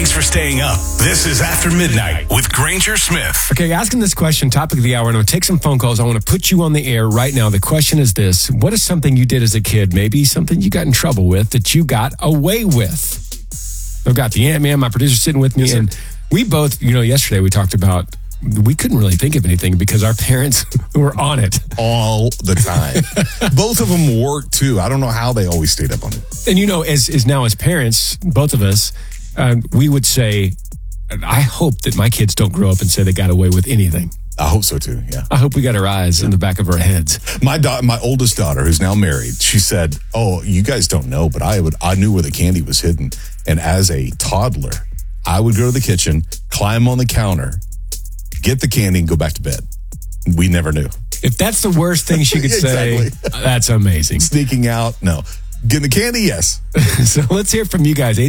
Thanks for staying up. This is After Midnight with Granger Smith. Okay, asking this question, topic of the hour, and I'm going to take some phone calls. I want to put you on the air right now. The question is this: what is something you did as a kid, maybe something you got in trouble with, that you got away with? I've got the Ant-Man, my producer, sitting with me, and we both, yesterday we talked about, we couldn't really think of anything because our parents were on it. All the time. Both of them worked too. I don't know how they always stayed up on it. And as parents, both of us, we would say, I hope that my kids don't grow up and say they got away with anything. I hope so too, yeah. I hope we got our eyes in the back of our heads. My oldest daughter, who's now married, she said, "Oh, you guys don't know, but I knew where the candy was hidden." And as a toddler, I would go to the kitchen, climb on the counter, get the candy, and go back to bed. We never knew. If that's the worst thing she could say, that's amazing. Sneaking out, no. Getting the candy, yes. So let's hear from you guys.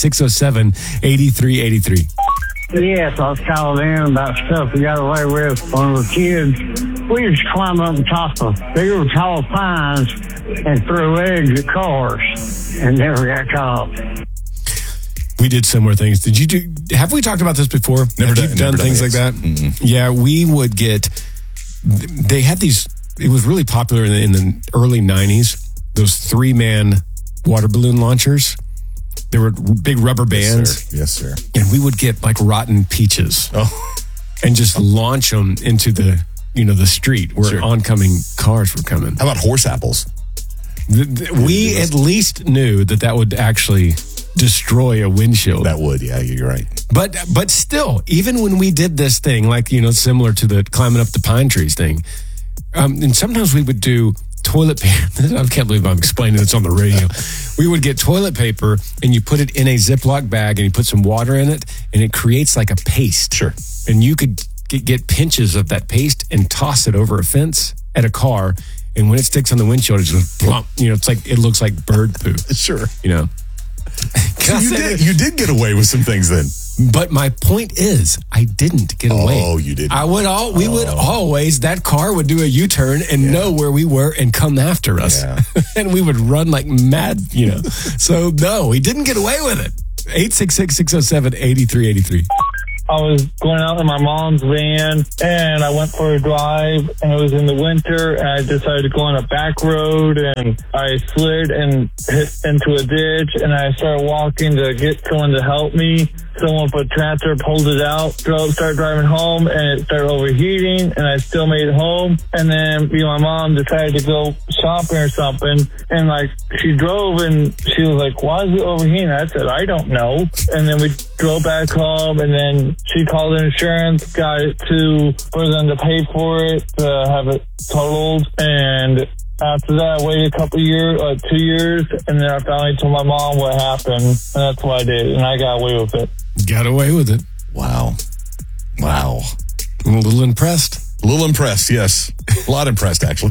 866-607-8383. Yes, I was calling in about stuff we got away with when we were kids. We used to climb up on top of big old tall pines and throw eggs at cars and never got caught. We did similar things. Have we talked about this before? Never done things like that? Mm-mm. Yeah, we would they had these, it was really popular in the early 90s, those 3-man water balloon launchers. There were big rubber bands. Yes, sir. And we would get like rotten peaches and just launch them into the street where oncoming cars were coming. How about horse apples? We at least knew that would actually destroy a windshield. That would, yeah, you're right. But still, even when we did this thing, like, similar to the climbing up the pine trees thing, and sometimes we would do toilet paper. I can't believe I'm explaining this on the radio. We would get toilet paper and you put it in a Ziploc bag and you put some water in it and it creates like a paste. Sure. And you could get pinches of that paste and toss it over a fence at a car. And when it sticks on the windshield, it's just plump. It looks like bird poop. Sure. So you did get away with some things then. But my point is, I didn't get away. Oh, you didn't. We would always, that car would do a U-turn and know where we were and come after us. Yeah. And we would run like mad, So, no, we didn't get away with it. 866-607-8383. I was going out in my mom's van and I went for a drive and it was in the winter and I decided to go on a back road and I slid and hit into a ditch and I started walking to get someone to help me. Someone put a tractor, pulled it out, started driving home and it started overheating and I still made it home. And then my mom decided to go shopping or something and she drove and she was like, "Why is it overheating?" I said, "I don't know." And then we drove back home and then she called the insurance, got it for them to pay for it, to have it totaled. And after that, I waited a couple years, 2 years, and then I finally told my mom what happened, and that's what I did, and I got away with it. Got away with it. Wow. I'm a little impressed. A little impressed, yes. A lot impressed, actually.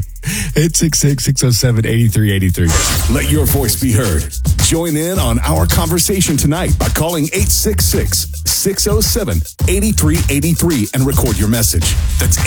866-607-8383. Let your voice be heard. Join in on our conversation tonight by calling 866-607-8383 and record your message. That's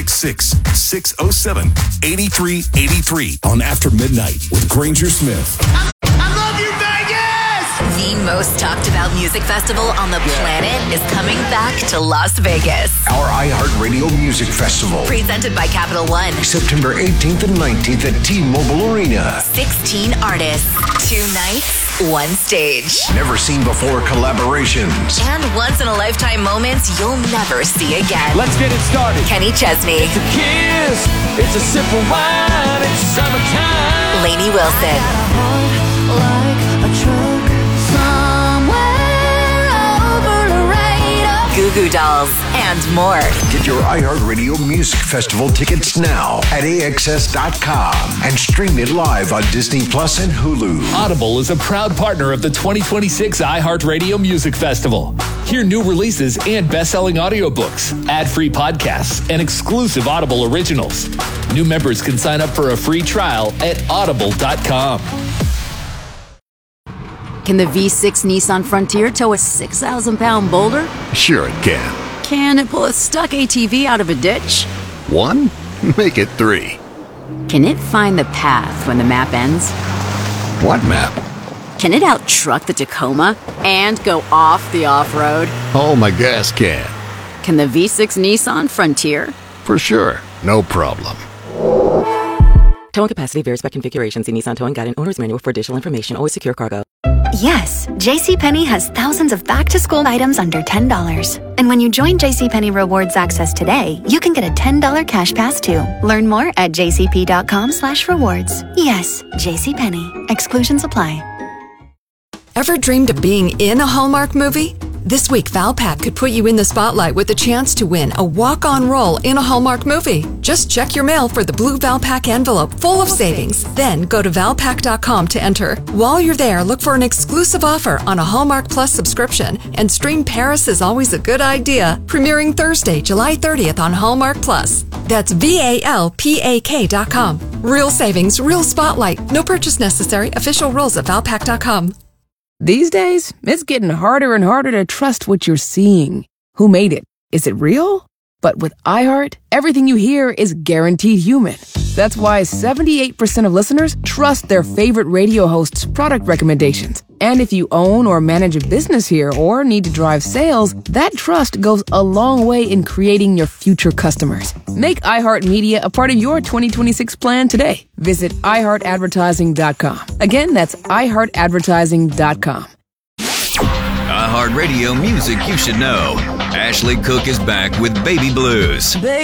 866-607-8383 on After Midnight with Granger Smith. I love you, Vegas! The most talked about music festival on the planet is coming back to Las Vegas. Our iHeartRadio Music Festival. Presented by Capital One. September 18th and 19th at T-Mobile Arena. 16 artists, 2 nights, 1 stage. Never seen before collaborations. And once-in-a-lifetime moments you'll never see again. Let's get it started. Kenny Chesney. It's a kiss. It's a sip of wine. It's summertime. Lainey Wilson. Like a truck somewhere over Laredo. Goo Goo Dolls, and more. Get your iHeartRadio Music Festival tickets now at AXS.com and stream it live on Disney Plus and Hulu. Audible is a proud partner of the 2026 iHeartRadio Music Festival. Hear new releases and best-selling audiobooks, ad-free podcasts, and exclusive Audible originals. New members can sign up for a free trial at audible.com. Can the V6 Nissan Frontier tow a 6,000-pound boulder? Sure it can. Can it pull a stuck ATV out of a ditch? 1? Make it 3. Can it find the path when the map ends? What map? Can it out-truck the Tacoma and go off the off-road? Oh, my gas can. Can the V6 Nissan Frontier? For sure. No problem. Towing capacity varies by configuration. See Nissan Towing Guide and Owner's Manual for additional information. Always secure cargo. Yes, JCPenney has thousands of back-to-school items under $10. And when you join JCPenney Rewards Access today, you can get a $10 cash pass too. Learn more at jcp.com/rewards. Yes, JCPenney. Exclusions apply. Ever dreamed of being in a Hallmark movie? This week, Valpak could put you in the spotlight with the chance to win a walk-on role in a Hallmark movie. Just check your mail for the blue Valpak envelope full of savings. Then go to valpak.com to enter. While you're there, look for an exclusive offer on a Hallmark Plus subscription and stream Paris is Always a Good Idea, premiering Thursday, July 30th on Hallmark Plus. That's VALPAK.com. Real savings, real spotlight. No purchase necessary. Official rules at valpak.com. These days, it's getting harder and harder to trust what you're seeing. Who made it? Is it real? But with iHeart, everything you hear is guaranteed human. That's why 78% of listeners trust their favorite radio host's product recommendations. And if you own or manage a business here or need to drive sales, that trust goes a long way in creating your future customers. Make iHeartMedia a part of your 2026 plan today. Visit iHeartAdvertising.com. Again, that's iHeartAdvertising.com. iHeartRadio music you should know. Ashley Cook is back with Baby Blues.